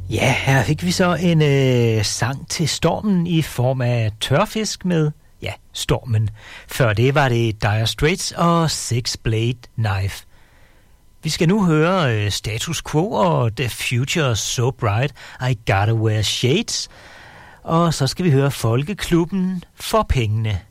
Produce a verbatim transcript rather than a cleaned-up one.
Ja, her fik vi så en øh, sang til stormen i form af Tørfisk med, ja, Stormen. Før det var det Dire Straits og Six Blade Knife. Vi skal nu høre øh, Status Quo og The Future So Bright, I Gotta Wear Shades. Og så skal vi høre Folkeklubben for pengene.